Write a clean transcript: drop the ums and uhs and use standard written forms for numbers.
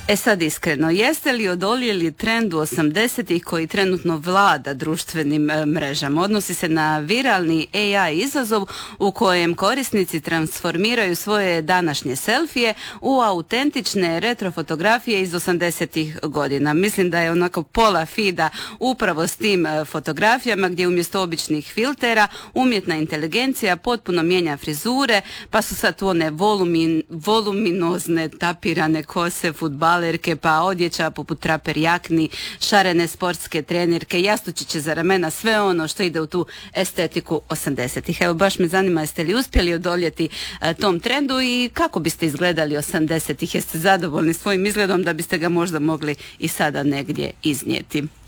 Sad iskreno, jeste li odoljeli trendu 80-ih koji trenutno vlada društvenim mrežama? Odnosi se na viralni AI izazov u kojem korisnici transformiraju svoje današnje selfije u autentične retro fotografije iz 80-ih godina. Mislim da je onako pola feeda upravo s tim fotografijama gdje umjesto običnih filtera umjetna inteligencija potpuno mijenja frizure, pa su sad tu one voluminozne tapirane kose, fudbalerke, pa odjeća poput traper jakni, šarene sportske trenirke, jastučiće za ramena, sve ono što ide u tu estetiku 80-ih. Evo, baš me zanima, jeste li uspjeli odoljeti tom trendu i kako biste izgledali 80-ih? Jeste zadovoljni svojim izgledom da biste ga možda mogli i sada negdje iznijeti?